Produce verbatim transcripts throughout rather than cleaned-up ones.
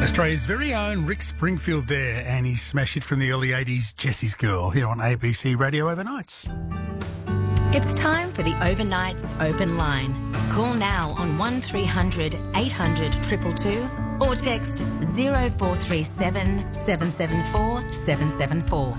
Australia's very own Rick Springfield there, and he smashed it from the early eighties, Jessie's Girl, here on A B C Radio Overnights. It's time for the Overnights Open Line. Call now on one three hundred eight hundred two two two or text zero four three seven seven seven four seven seven four.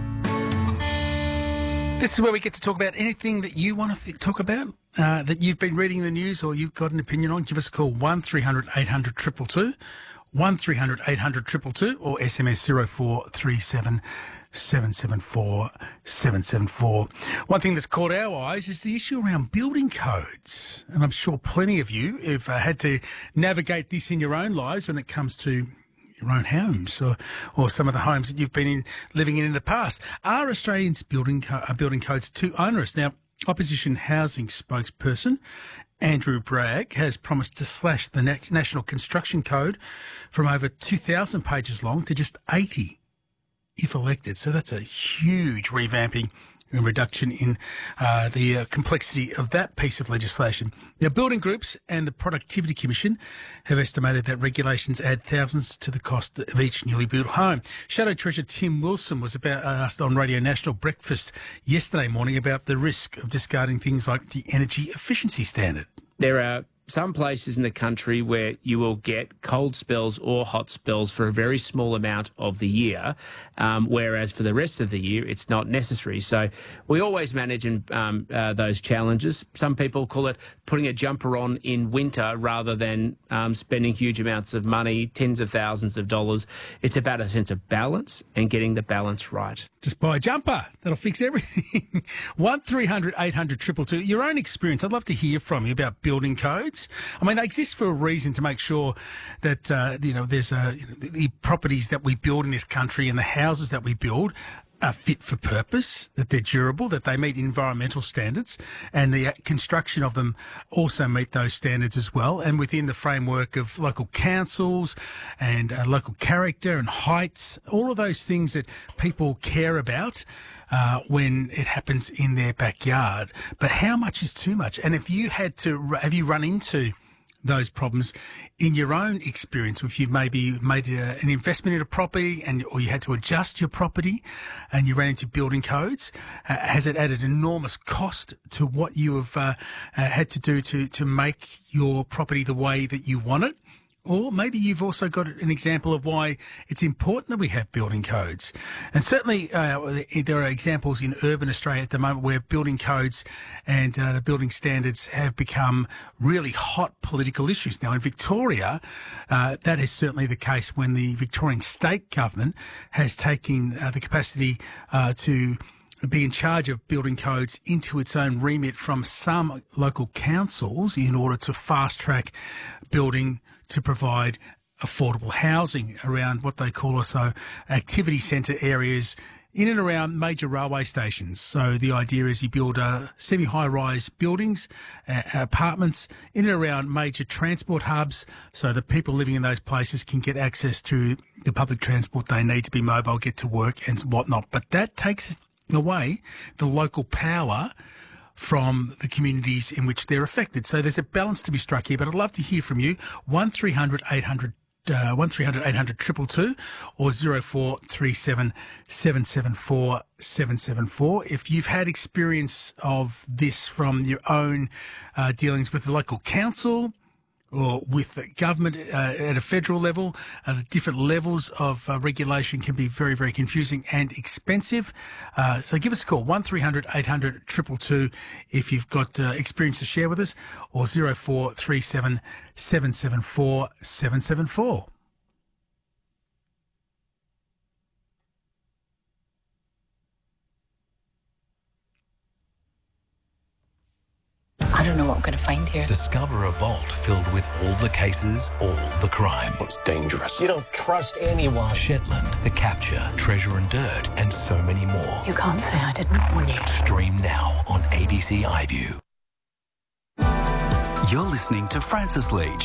This is where we get to talk about anything that you want to th- talk about, uh, that you've been reading in the news or you've got an opinion on. Give us a call, one three hundred eight hundred two two two, one three hundred eight hundred two two two, or S M S zero four three seven seven seven four seven seven four. One thing that's caught our eyes is the issue around building codes. And I'm sure plenty of you have uh, had to navigate this in your own lives when it comes to your own homes or, or some of the homes that you've been in, living in in the past. Are Australians' building, co- uh, building codes too onerous? Now, Opposition Housing spokesperson Andrew Bragg has promised to slash the Na- National Construction Code from over two thousand pages long to just eighty if elected. So that's a huge revamping and reduction in uh, the uh, complexity of that piece of legislation. Now, building groups and the Productivity Commission have estimated that regulations add thousands to the cost of each newly built home. Shadow Treasurer Tim Wilson was about, uh, asked on Radio National Breakfast yesterday morning about the risk of discarding things like the energy efficiency standard. There are some places in the country where you will get cold spells or hot spells for a very small amount of the year, um, whereas for the rest of the year, it's not necessary. So we always manage in, um, uh, those challenges. Some people call it putting a jumper on in winter rather than um, spending huge amounts of money, tens of thousands of dollars. It's about a sense of balance and getting the balance right. Just buy a jumper. That'll fix everything. one three hundred eight hundred two two two. Your own experience. I'd love to hear from you about building codes. I mean, they exist for a reason, to make sure that, uh, you know, there's uh, the properties that we build in this country and the houses that we build are fit for purpose, that they're durable, that they meet environmental standards, and the construction of them also meet those standards as well. And within the framework of local councils and uh, local character and heights, all of those things that people care about uh, when it happens in their backyard. But how much is too much? And if you had to, have you run into those problems in your own experience, if you maybe made a, an investment in a property and or you had to adjust your property and you ran into building codes? Uh, has it added enormous cost to what you have uh, uh, had to do to, to make your property the way that you want it? Or maybe you've also got an example of why it's important that we have building codes. And certainly uh, there are examples in urban Australia at the moment where building codes and uh, the building standards have become really hot political issues. Now, in Victoria, uh, that is certainly the case when the Victorian state government has taken uh, the capacity uh, to be in charge of building codes into its own remit from some local councils in order to fast-track building to provide affordable housing around what they call also activity centre areas in and around major railway stations. So the idea is you build uh, semi-high-rise buildings, uh, apartments in and around major transport hubs so that people living in those places can get access to the public transport they need to be mobile, get to work and whatnot. But that takes away the local power from the communities in which they're affected. So there's a balance to be struck here, but I'd love to hear from you. one three hundred eight hundred Uh, one three hundred eight hundred two two two or zero four three seven seven seven four seven seven four. If you've had experience of this from your own uh, dealings with the local council or with the government uh, at a federal level, uh, the different levels of uh, regulation can be very, very confusing and expensive. Uh, so give us a call, one three hundred eight hundred two two two if you've got uh, experience to share with us, or zero four three seven seven seven four seven seven four. I don't know what I'm going to find here. Discover a vault filled with all the cases, all the crime. It's dangerous. You don't trust anyone. Shetland, The Capture, Treasure and Dirt, and so many more. You can't say I didn't warn you. Stream now on A B C iView. You're listening to Francis Leach